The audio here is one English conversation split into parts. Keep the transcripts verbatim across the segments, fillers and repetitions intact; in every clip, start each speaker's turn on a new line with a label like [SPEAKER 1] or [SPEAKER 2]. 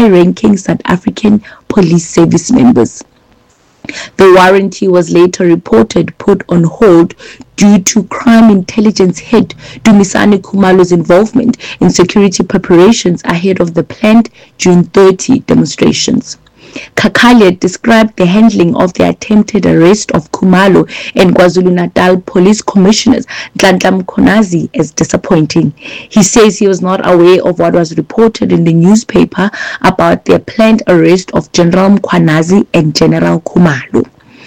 [SPEAKER 1] high-ranking South African police service members. The warranty was later reported put on hold due to crime intelligence head Dumisani Khumalo's involvement in security preparations ahead of the planned June thirtieth demonstrations. Khakhalya described the handling of the attempted arrest of Khumalo and KwaZulu-Natal Police Commissioners Nhlanhla Mkhwanazi as disappointing. He says he was not aware of what was reported in the newspaper about their planned arrest of General Mkhwanazi and General Khumalo.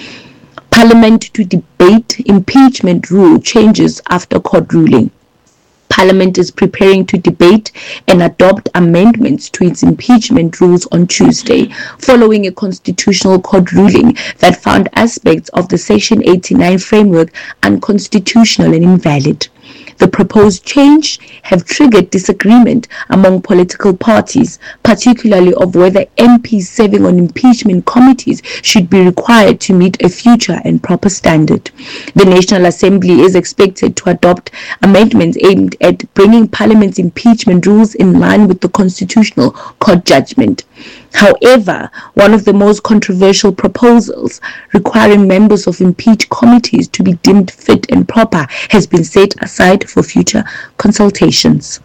[SPEAKER 1] Parliament to debate impeachment rule changes after court ruling. Parliament is preparing to debate and adopt amendments to its impeachment rules on Tuesday, following a constitutional court ruling that found aspects of the Section eighty-nine framework unconstitutional and invalid. The proposed change have triggered disagreement among political parties, particularly of whether M Ps serving on impeachment committees should be required to meet a future and proper standard. The National Assembly is expected to adopt amendments aimed at bringing Parliament's impeachment rules in line with the Constitutional Court judgment. However, one of the most controversial proposals, requiring members of impeached committees to be deemed fit and proper, has been set aside for future consultations.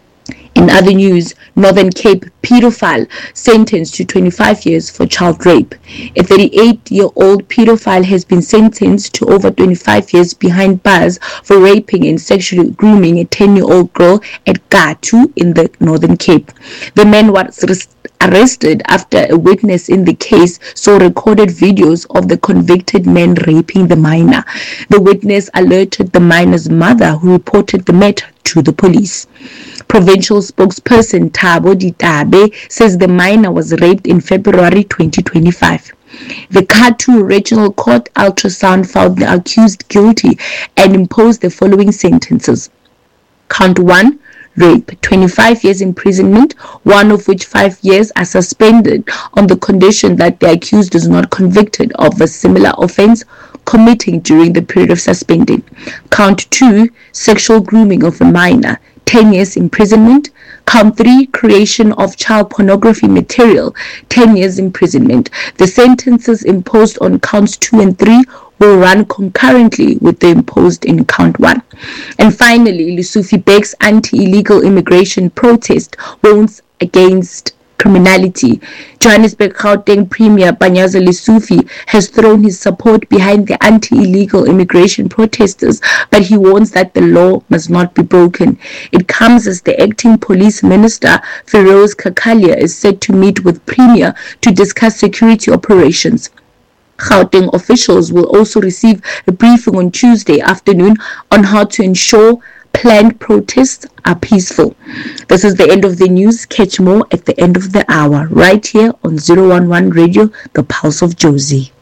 [SPEAKER 1] In other news, Northern Cape pedophile sentenced to twenty-five years for child rape. A thirty-eight-year-old pedophile has been sentenced to over twenty-five years behind bars for raping and sexually grooming a ten-year-old girl at Gatu in the Northern Cape. The man was arrested after a witness in the case saw recorded videos of the convicted man raping the minor. The witness alerted the minor's mother, who reported the matter to the police. Provincial spokesperson Thabo Ditabe says the minor was raped in February twenty twenty-five. The Gatu Regional Court ultrasound found the accused guilty and imposed the following sentences. Count one, rape, twenty-five years imprisonment, one of which five years are suspended on the condition that the accused is not convicted of a similar offense committing during the period of suspending. Count two, sexual grooming of a minor, ten years imprisonment. Count three, creation of child pornography material, ten years imprisonment. The sentences imposed on counts two and three will run concurrently with the imposed in count one. And finally, Lesufi Bek's anti-illegal immigration protest warns against criminality. Johannesburg Gauteng Premier Panyaza Lesufi has thrown his support behind the anti-illegal immigration protesters, but he warns that the law must not be broken. It comes as the acting police minister, Feroz Khakhalya, is set to meet with Premier to discuss security operations. Gauteng officials will also receive a briefing on Tuesday afternoon on how to ensure planned protests are peaceful. This is the end of the news. Catch more at the end of the hour, right here on zero one one Radio, the Pulse of Jozi.